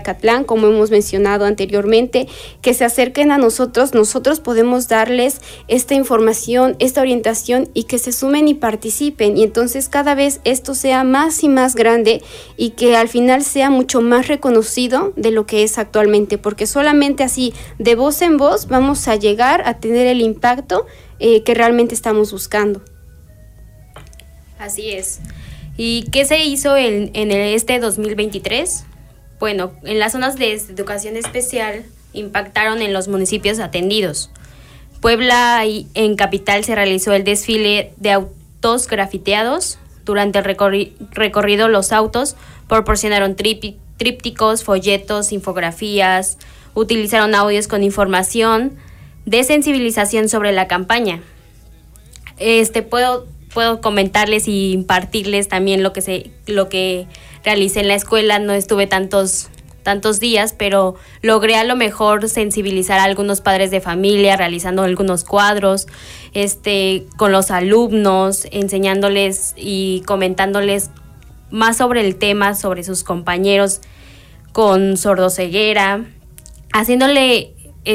Acatlán, como hemos mencionado anteriormente, que se acerquen a nosotros podemos darles esta información, esta orientación y que se sumen y participen, y entonces cada vez esto sea más y más grande y que al final sea mucho más reconocido de lo que es actualmente, porque solamente así, de voz en voz, vamos a llegar a tener el impacto que realmente estamos buscando. Así es. ¿Y qué se hizo en este 2023? Bueno, en las zonas de educación especial impactaron en los municipios atendidos. Puebla y en Capital se realizó el desfile de autos grafiteados. Durante el recorrido, los autos proporcionaron trípticos, folletos, infografías, utilizaron audios con información de sensibilización sobre la campaña. Puedo comentarles y impartirles también lo que realicé en la escuela. No estuve tantos días, pero logré a lo mejor sensibilizar a algunos padres de familia realizando algunos cuadros, con los alumnos, enseñándoles y comentándoles más sobre el tema, sobre sus compañeros con sordoceguera, haciéndole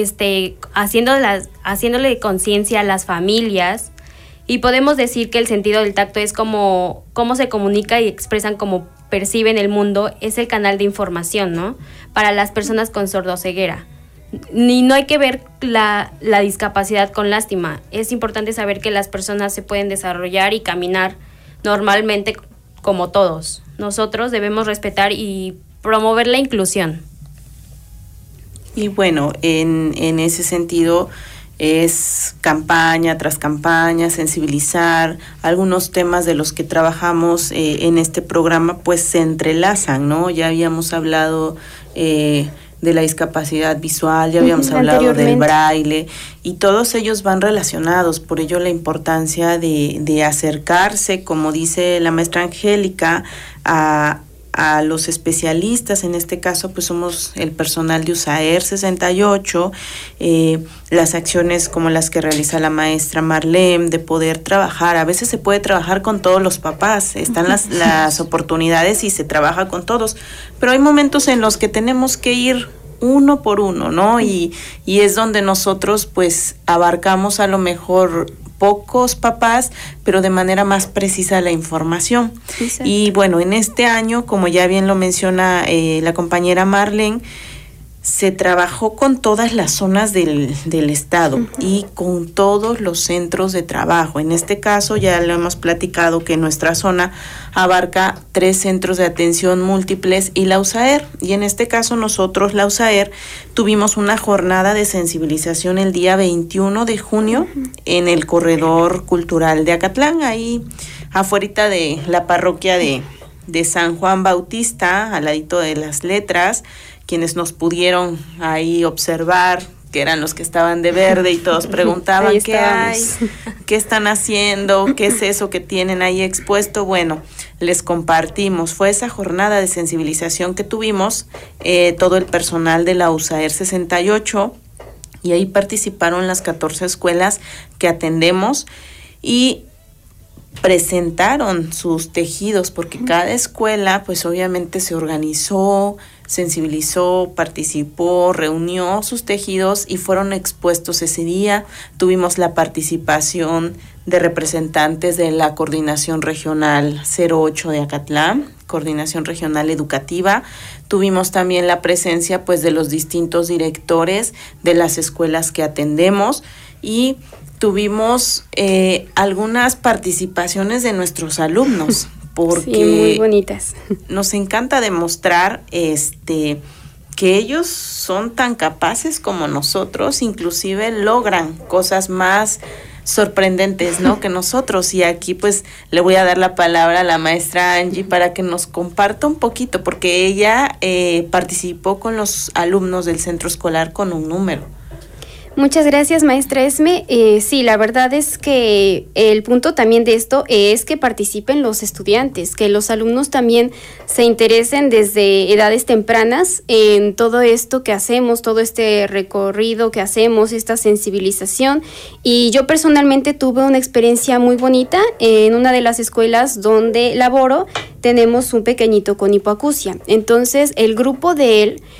conciencia a las familias. Y podemos decir que el sentido del tacto es cómo se comunica y expresan cómo perciben el mundo, es el canal de información, ¿no? Para las personas con sordoceguera. Y no hay que ver la discapacidad con lástima. Es importante saber que las personas se pueden desarrollar y caminar normalmente como todos. Nosotros debemos respetar y promover la inclusión. Y bueno, en ese sentido, es campaña tras campaña, sensibilizar. Algunos temas de los que trabajamos en este programa pues se entrelazan, ¿no? Ya habíamos hablado de la discapacidad visual, ya habíamos hablado del braille, y todos ellos van relacionados. Por ello la importancia de acercarse, como dice la maestra Angélica, a los especialistas. En este caso pues somos el personal de USAER 68, las acciones como las que realiza la maestra Marlene, de poder trabajar. A veces se puede trabajar con todos los papás, están las oportunidades y se trabaja con todos, pero hay momentos en los que tenemos que ir uno por uno, ¿no? Y es donde nosotros pues abarcamos a lo mejor pocos papás, pero de manera más precisa la información. Exacto. Y bueno, en este año, como ya bien lo menciona la compañera Marlene, se trabajó con todas las zonas del estado y con todos los centros de trabajo. En este caso ya lo hemos platicado que nuestra zona abarca 3 centros de atención múltiples y la USAER. Y en este caso nosotros, la USAER, tuvimos una jornada de sensibilización el día 21 de junio en el Corredor Cultural de Acatlán, ahí afuerita de la parroquia de San Juan Bautista, al ladito de las letras. Quienes nos pudieron ahí observar, que eran los que estaban de verde, y todos preguntaban qué hay, qué están haciendo, qué es eso que tienen ahí expuesto. Bueno, les compartimos. Fue esa jornada de sensibilización que tuvimos, todo el personal de la USAER 68, y ahí participaron las 14 escuelas que atendemos y presentaron sus tejidos, porque cada escuela pues obviamente se organizó, sensibilizó, participó, reunió sus tejidos y fueron expuestos ese día. Tuvimos la participación de representantes de la Coordinación Regional 08 de Acatlán, Coordinación Regional Educativa. Tuvimos también la presencia pues de los distintos directores de las escuelas que atendemos, y tuvimos algunas participaciones de nuestros alumnos, porque sí, muy bonitas. Nos encanta demostrar que ellos son tan capaces como nosotros, inclusive logran cosas más sorprendentes, ¿no?, que nosotros. Y aquí pues le voy a dar la palabra a la maestra Angie para que nos comparta un poquito, porque ella participó con los alumnos del centro escolar con un número. Muchas gracias, maestra Esme. Sí, la verdad es que el punto también de esto es que participen los estudiantes, que los alumnos también se interesen desde edades tempranas en todo esto que hacemos, todo este recorrido que hacemos, esta sensibilización. Y yo personalmente tuve una experiencia muy bonita en una de las escuelas donde laboro. Tenemos un pequeñito con hipoacusia. Entonces, el grupo de él